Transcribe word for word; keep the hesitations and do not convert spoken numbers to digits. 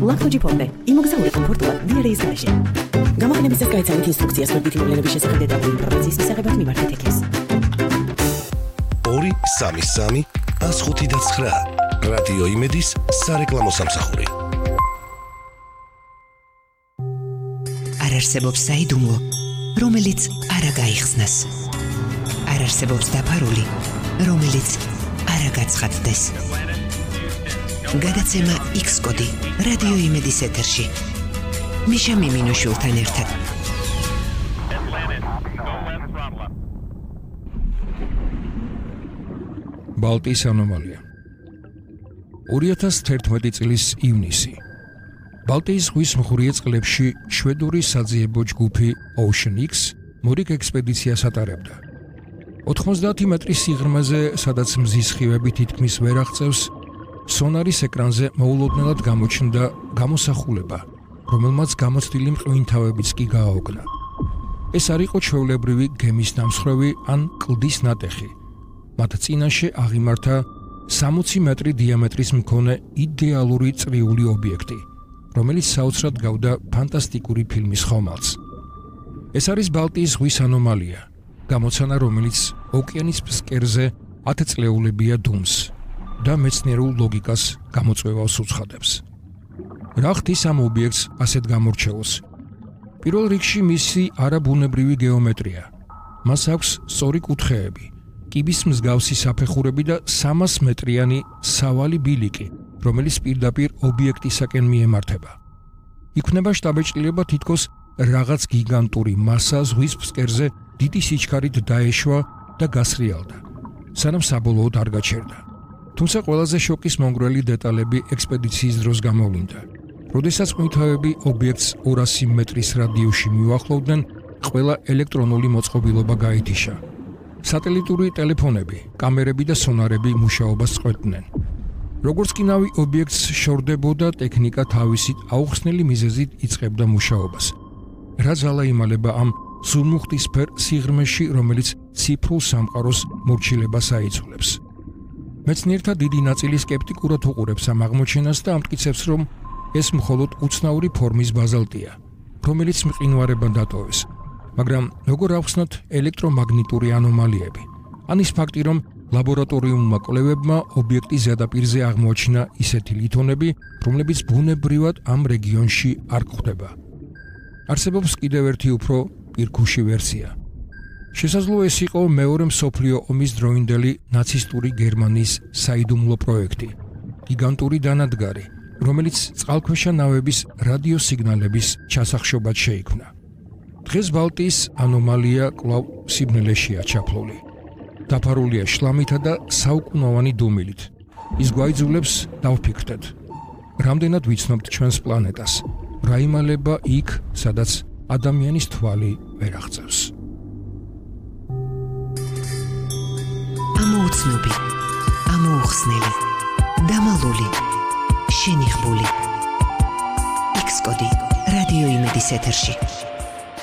ლაქტოჯიფორნე იმოგზაურე კომფორტულად დიარეის გარეშე. გამოყენების წესს გაიცანით ინსტრუქციას მებითი მოვლენების შესახებ დეტალური ინფორმაციის მისაღებად მიმართეთ ექეს. ორი სამი სამი ას ხუთი და ცხრა რადიო იმედის სარეკლამო სამსახური. არ არსებობს საიდუმლო, რომელიც არ გაიხსნას. არ არსებობს დაფარული, რომელიც არ გაცხადდეს. გადაცემა X კოდი რადიო იმედის ეთერში. მიშა მიმინოშვილთან ერთად. ბალტიის ანომალია. ორი ათას თერთმეტი წლის ივნისი. ბალტიის ზღვის მღვრიე წყლებში შვედური საძიებო ჯგუფი Ocean X მორიგ ექსპედიციას ატარებდა. ოთხმოცდაათი მეტრის სიღრმეზე, სადაც მზის სხივები თითქმის ვერ აღწევს, სონარის ეკრანზე მოულოდნელად გამოჩნდა გამოსახულება, რომელმაც გამოცდილი მყინთავებიც კი გააოგნა. ეს არ იყო ჩვეულებრივი გემის ნამსხვრევი ან კლდის ნატეხი. მათ წინაშე აღიმართა სამოცი მეტრი დიამეტრის მქონე იდეალური წრიული ობიექტი, რომელიც საოცრად გავდა ფანტასტიკური ფილმის ხომალდს. ეს არის ბალტიის ზღვის ანომალია, გამოცანა, რომელიც ოკეანის ფსკერზე ათწლეულებია დუმს და მეცნიერულ ლოგიკას გამოწვევას უცხადებს. რა ხდის ამ ობიექტს ასეთ გამორჩეულს? პირველ რიგში მისი არაბუნებრივი გეომეტრია. მას აქვს სწორი კუთხეები, კიბის მსგავსი საფეხურები და სამას მეტრიანი სავალი ბილიკი, რომელიც პირდაპირ ობიექტისაკენ მიემართება. იქმნება შტაბეჭდილება თითქოს რაღაც გიგანტური მასა ზღვის ფსკერზე დიდი სიჩქარით დაეშვა და გასრიალდა, სანამ საბოლოოდ არ გაჩერდა. თუმცა ყველაზე შოკის მომგვრელი დეტალები ექსპედიციის დროს გამოვლინდა. როდესაც მყინვარები ობიექტს ორასი მეტრის რადიუსში მიუახლოვდნენ, ყველა ელექტრონული მოწყობილობა გაითიშა. სატელიტური ტელეფონები, კამერები და სონარები მუშაობას წყვეტდნენ. როგორც კი ნავი ობიექტს შორდებოდა, ტექნიკა თავისით აუხსნელი მიზეზით იწყებდა მუშაობას. რა ძალა იმალება ამ სულმუხტისფერ სიღრმეში, რომელიც ციფრულ სამყაროს მორჩილებას აიძულებს. მეცნიერთა დიდი ნაწილი სკეპტიკურად უყურებს ამ აღმოჩენას და ამტკიცებს, რომ ეს მხოლოდ უცნაური ფორმის ბაზალტია, რომელიც მყინვარებად დატოვეს. მაგრამ როგორ ავხსნათ ელექტრომაგნიტური ანომალიები? ან ის ფაქტი, რომ ლაბორატორიულმა კვლევებმა ობიექტის ზედაპირზე აღმოაჩინა ისეთი ლითონები, რომლებიც ბუნებრივად ამ რეგიონში არ გვხვდება. არსებობს კიდევ ერთი უფრო პირქუში ვერსია. შესაძლოა ეს იყო მეორე მსოფლიო ომის დროინდელი ნაცისტური გერმანიის საიდუმლო პროექტი, გიგანტური დანადგარი, რომელიც წყალქვეშა ნავების რადიოსიგნალების ჩასახშობად შეიქმნა. დღეს ბალტიის ანომალია კვლავ სიბნელეშია ჩაფლული. დაფარულია შლამითა და საუკუნოვანი დუმილით. ის გვაიძულებს დავფიქრდეთ, რამდენად ვიცნობთ ჩვენს პლანეტას, რა იმალება იქ, სადაც ადამიანის თვალი ვერ აღწევს. ამოუცნობი, ამოუხსნელი, დამალული, შენიღბული. X კოდი რადიო იმედის ეთერში.